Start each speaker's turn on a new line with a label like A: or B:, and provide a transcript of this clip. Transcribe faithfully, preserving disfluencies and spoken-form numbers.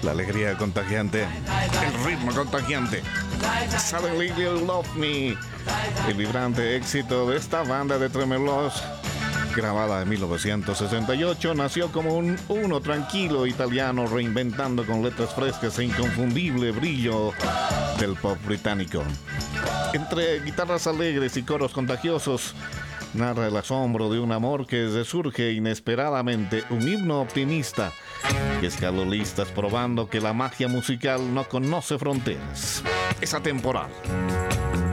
A: La alegría contagiante, el ritmo contagiante. Suddenly You Love Me, el vibrante éxito de esta banda de tremelos, grabada en mil novecientos sesenta y ocho, nació como un uno tranquilo italiano, reinventando con letras frescas e inconfundible brillo del pop británico. Entre guitarras alegres y coros contagiosos, narra el asombro de un amor que resurge inesperadamente, un himno optimista que escaló listas probando que la magia musical no conoce fronteras. Es atemporal.